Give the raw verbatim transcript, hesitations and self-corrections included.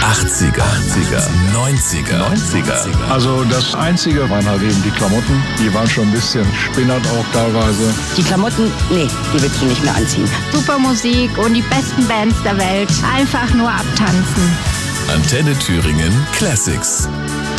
achtziger, neunziger, neunziger. Also das Einzige waren halt eben die Klamotten. Die waren schon ein bisschen spinnert auch teilweise. Die Klamotten, nee, die willst du nicht mehr anziehen. Super Musik und die besten Bands der Welt. Einfach nur abtanzen. Antenne Thüringen Classics.